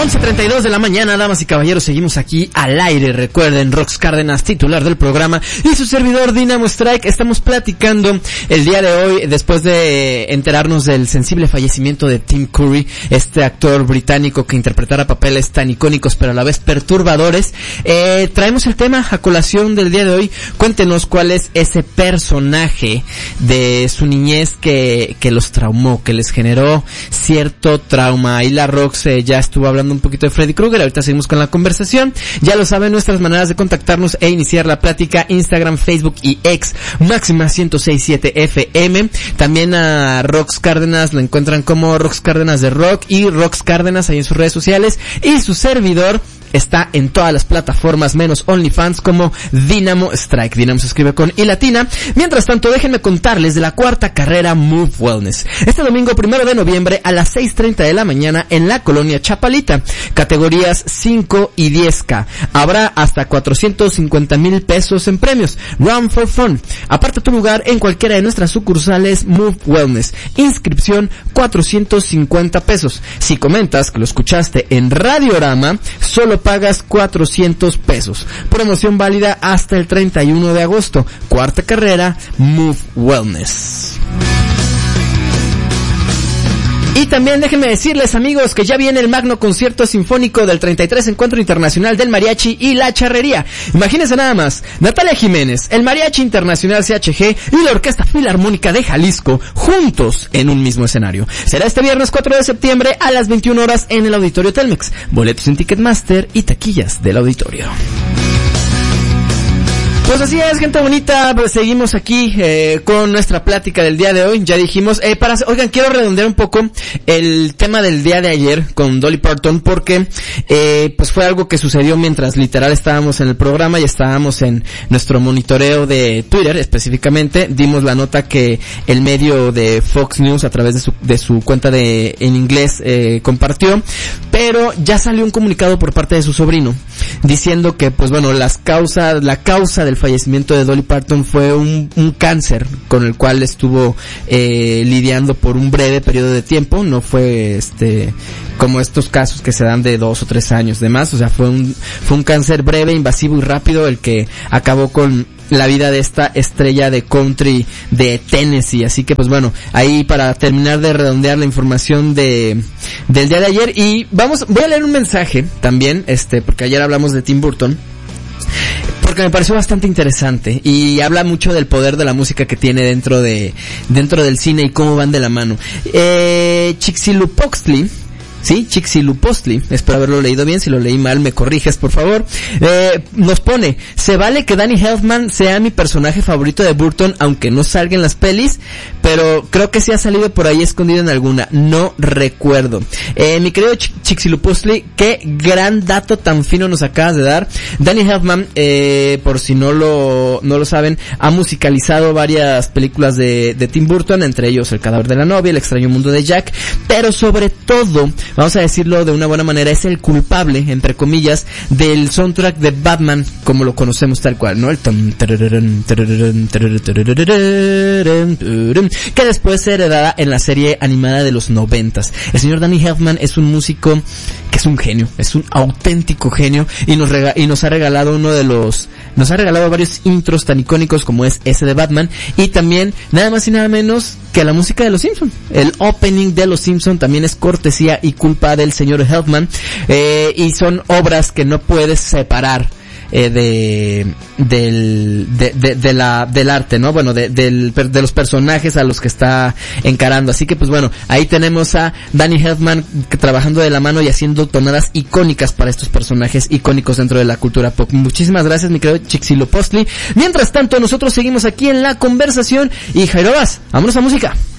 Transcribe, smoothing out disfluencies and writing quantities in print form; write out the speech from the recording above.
11:32 de la mañana, damas y caballeros, seguimos aquí al aire. Recuerden, Rox Cárdenas, titular del programa, y su servidor Dynamo Strike. Estamos platicando el día de hoy, después de enterarnos del sensible fallecimiento de Tim Curry, este actor británico que interpretara papeles tan icónicos pero a la vez perturbadores. Traemos el tema a colación del día de hoy. Cuéntenos cuál es ese personaje de su niñez que los traumó, que les generó cierto trauma. Ahí la Rox ya estuvo hablando un poquito de Freddy Krueger. Ahorita seguimos con la conversación. Ya lo saben, nuestras maneras de contactarnos e iniciar la plática: Instagram, Facebook y X, Máxima 106.7 FM. También a Rox Cárdenas lo encuentran como Rox Cárdenas de Rock y Rox Cárdenas ahí en sus redes sociales. Y su servidor está en todas las plataformas menos OnlyFans como Dynamo Strike. Dynamo se escribe con I latina. Mientras tanto, déjenme contarles de la cuarta carrera Move Wellness. Este domingo 1 de noviembre a las 6:30 de la mañana en la colonia Chapalita. Categorías 5 y 10K. Habrá hasta 450,000 pesos en premios. Run for Fun. Aparta tu lugar en cualquiera de nuestras sucursales Move Wellness. Inscripción 450 pesos. Si comentas que lo escuchaste en Radiorama, solo pagas 400 pesos. Promoción válida hasta el 31 de agosto. Cuarta carrera, Move Wellness. Y también déjenme decirles, amigos, que ya viene el magno concierto sinfónico del 33 Encuentro Internacional del Mariachi y la Charrería. Imagínense nada más, Natalia Jiménez, el Mariachi Internacional CHG y la Orquesta Filarmónica de Jalisco, juntos en un mismo escenario. Será este viernes 4 de septiembre a las 21 horas en el Auditorio Telmex. Boletos en Ticketmaster y taquillas del auditorio. Pues así es, gente bonita, pues seguimos aquí con nuestra plática del día de hoy. Ya dijimos, oigan, quiero redondear un poco el tema del día de ayer con Dolly Parton, porque pues fue algo que sucedió mientras literal estábamos en el programa y estábamos en nuestro monitoreo de Twitter específicamente. Dimos la nota que el medio de Fox News a través de su cuenta en inglés compartió, pero ya salió un comunicado por parte de su sobrino diciendo que pues bueno, la causa del fallecimiento de Dolly Parton fue un cáncer con el cual estuvo lidiando por un breve periodo de tiempo. No fue como estos casos que se dan de 2 o 3 años de más. O sea, fue un cáncer breve, invasivo y rápido el que acabó con la vida de esta estrella de country de Tennessee. Así que pues bueno, ahí para terminar de redondear la información del día de ayer. Y voy a leer un mensaje también, porque ayer hablamos de Tim Burton, porque me pareció bastante interesante y habla mucho del poder de la música que tiene dentro del cine y cómo van de la mano. Chicxulub, sí, Chicxulub, espero haberlo leído bien. Si lo leí mal, me corriges, por favor. Nos pone: se vale que Danny Elfman sea mi personaje favorito de Burton, aunque no salga en las pelis, pero creo que sí ha salido por ahí escondido en alguna, no recuerdo. Mi querido Chicxulub, qué gran dato tan fino nos acabas de dar. Danny Elfman, por si no lo saben, ha musicalizado varias películas de Tim Burton, entre ellos El cadáver de la novia, El extraño mundo de Jack, pero sobre todo, vamos a decirlo de una buena manera, es el culpable, entre comillas, del soundtrack de Batman, como lo conocemos tal cual, ¿no? El que después se heredara en la serie animada de los 90s. El señor Danny Elfman es un músico que es un genio, es un auténtico genio, y nos ha regalado varios intros tan icónicos como es ese de Batman, y también nada más y nada menos que la música de Los Simpson. El opening de Los Simpson también es cortesía y culpa del señor Elfman, y son obras que no puedes separar del arte, ¿no? Bueno, de los personajes a los que está encarando. Así que pues bueno, ahí tenemos a Danny Elfman trabajando de la mano y haciendo tonadas icónicas para estos personajes icónicos dentro de la cultura pop. Muchísimas gracias, mi querido Chicxulub. Mientras tanto, nosotros seguimos aquí en la conversación y Jairobas, vámonos a música.